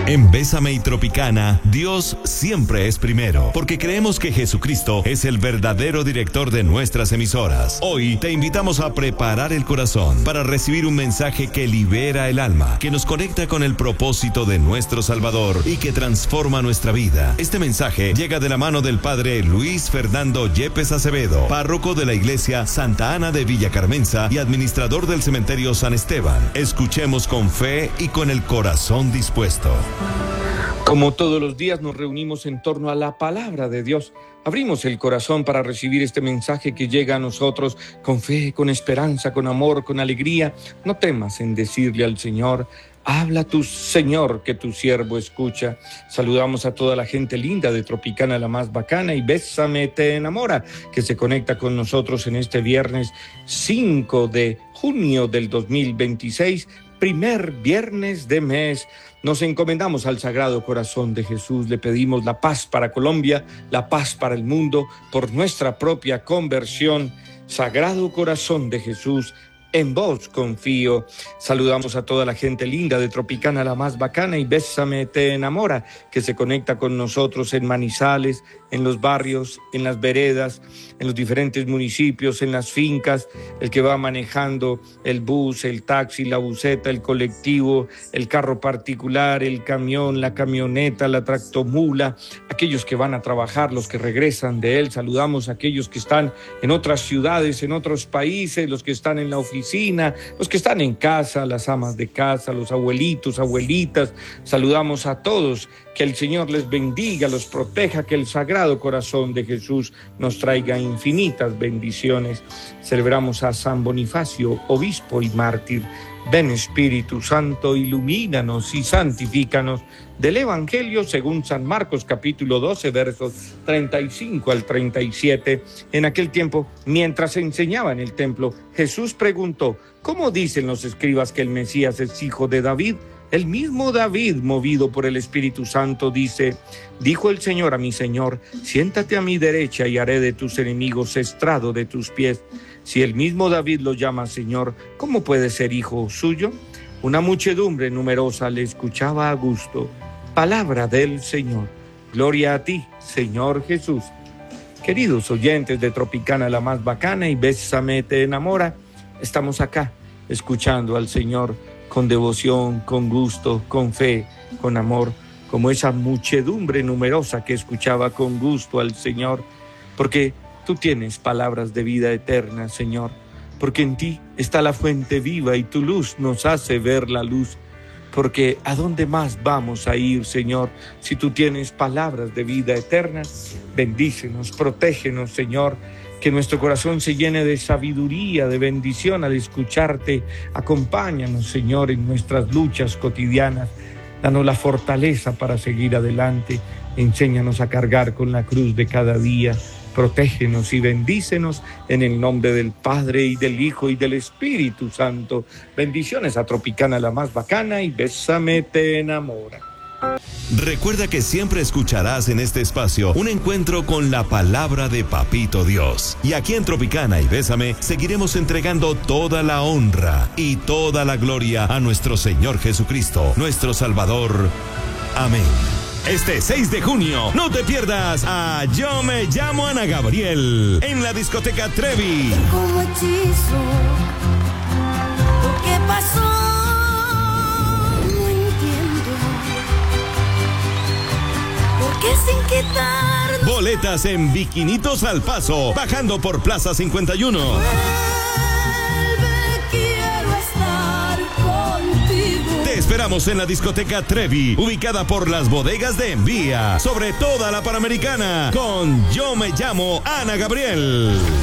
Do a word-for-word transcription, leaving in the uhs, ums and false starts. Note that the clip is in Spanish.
En Bésame y Tropicana, Dios siempre es primero, porque creemos que Jesucristo es el verdadero director de nuestras emisoras. Hoy te invitamos a preparar el corazón para recibir un mensaje que libera el alma, que nos conecta con el propósito de nuestro Salvador y que transforma nuestra vida. Este mensaje llega de la mano del Padre Luis Fernando Yepes Acevedo, párroco de la Iglesia Santa Ana de Villa Carmenza y administrador del Cementerio San Esteban. Escuchemos con fe y con el corazón dispuesto. Como todos los días nos reunimos en torno a la palabra de Dios. Abrimos el corazón para recibir este mensaje que llega a nosotros con fe, con esperanza, con amor, con alegría. No temas en decirle al Señor: habla tu Señor, que tu siervo escucha. Saludamos a toda la gente linda de Tropicana, la más bacana, y Bésame te enamora, que se conecta con nosotros en este viernes cinco de junio del dos mil veintiséis, primer viernes de mes. Nos encomendamos al Sagrado Corazón de Jesús, le pedimos la paz para Colombia, la paz para el mundo, por nuestra propia conversión. Sagrado Corazón de Jesús, en vos confío. Saludamos a toda la gente linda de Tropicana, la más bacana, y Bésame te enamora, que se conecta con nosotros en Manizales, en los barrios, en las veredas, en los diferentes municipios, en las fincas, el que va manejando el bus, el taxi, la buseta, el colectivo, el carro particular, el camión, la camioneta, la tractomula, aquellos que van a trabajar, los que regresan de él. Saludamos a aquellos que están en otras ciudades, en otros países, los que están en la oficina, los que están en casa, las amas de casa, los abuelitos, abuelitas. Saludamos a todos. Que el Señor les bendiga, los proteja, que el Sagrado Corazón de Jesús nos traiga infinitas bendiciones. Celebramos a San Bonifacio, obispo y mártir. Ven Espíritu Santo, ilumínanos y santifícanos. Del Evangelio según San Marcos, capítulo doce, versos treinta y cinco al treinta y siete. En aquel tiempo, mientras enseñaba en el templo, Jesús preguntó: ¿cómo dicen los escribas que el Mesías es hijo de David? El mismo David, movido por el Espíritu Santo, dice: dijo el Señor a mi Señor, siéntate a mi derecha y haré de tus enemigos estrado de tus pies. Si el mismo David lo llama Señor, ¿cómo puede ser hijo suyo? Una muchedumbre numerosa le escuchaba a gusto. Palabra del Señor. Gloria a ti, Señor Jesús. Queridos oyentes de Tropicana, la más bacana, y Bésame te enamora, estamos acá escuchando al Señor con devoción, con gusto, con fe, con amor, como esa muchedumbre numerosa que escuchaba con gusto al Señor, porque tú tienes palabras de vida eterna, Señor, porque en ti está la fuente viva y tu luz nos hace ver la luz, porque ¿a dónde más vamos a ir, Señor, si tú tienes palabras de vida eterna? Bendícenos, protégenos, Señor, que nuestro corazón se llene de sabiduría, de bendición al escucharte. Acompáñanos, Señor, en nuestras luchas cotidianas. Danos la fortaleza para seguir adelante. Enséñanos a cargar con la cruz de cada día. Protégenos y bendícenos en el nombre del Padre y del Hijo y del Espíritu Santo. Bendiciones a Tropicana, la más bacana, y Bésame te enamora. Recuerda que siempre escucharás en este espacio un encuentro con la palabra de Papito Dios. Y aquí en Tropicana y Bésame seguiremos entregando toda la honra y toda la gloria a nuestro Señor Jesucristo, nuestro Salvador. Amén. Este seis de junio, no te pierdas a Yo Me Llamo Ana Gabriel en la discoteca Trevi. Como hechizo, ¿qué pasó? Sin quitar. Boletas en Bikinitos al Paso, bajando por Plaza cincuenta y uno. Vuelve, quiero estar contigo. Te esperamos en la discoteca Trevi, ubicada por las bodegas de Envía, sobre toda la Panamericana, con Yo Me Llamo Ana Gabriel.